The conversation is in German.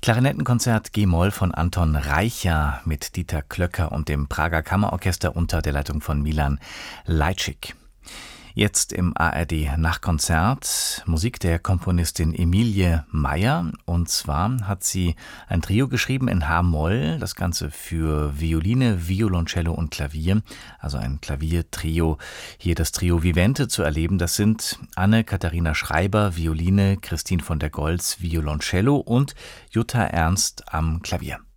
Klarinettenkonzert G-Moll von Anton Reicha mit Dieter Klöcker und dem Prager Kammerorchester unter der Leitung von Milan Lajcik. Jetzt im ARD-Nachkonzert Musik der Komponistin Emilie Meyer. Und zwar hat sie ein Trio geschrieben in H-Moll, das Ganze für Violine, Violoncello und Klavier, also ein Klaviertrio. Hier das Trio Vivente zu erleben, das sind Anne-Katharina Schreiber, Violine, Christine von der Goltz, Violoncello und Jutta Ernst am Klavier.